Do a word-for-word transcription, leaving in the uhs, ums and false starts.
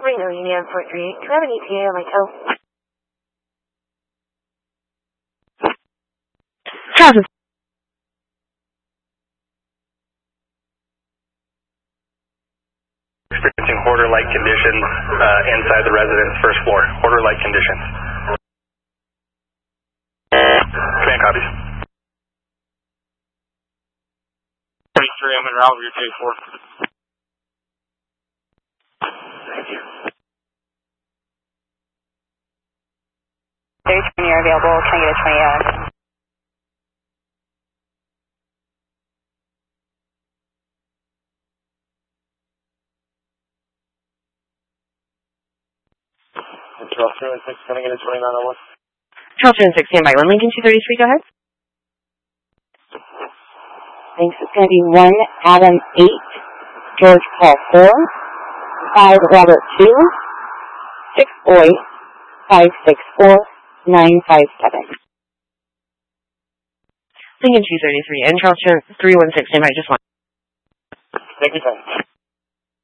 Reno Union four three. Do I have an E T A on my toe? Traffic. Experiencing hoarder-like conditions uh, inside the residence first floor. Hoarder-like conditions. Command copies. thirty-three, I'm in route your J four. Thank you. thirty-three, you're available. Can I get a twenty out? Charles two and six, can I get a twenty-nine oh one? Charles two and six, stand by. One Lincoln two thirty-three, go ahead. Thanks. It's going to be one Adam eight, George Paul four, five Robert two, six Boy, five six four, nine five seven. Lincoln two thirty-three and Charles three one six, stand by. Just one. Thank you, sir.